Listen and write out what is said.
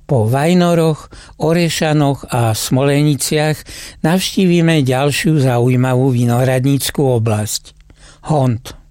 Po Vajnoroch, Orešanoch a Smoleniciach navštívime ďalšiu zaujímavú vinohradnícku oblasť – Hont.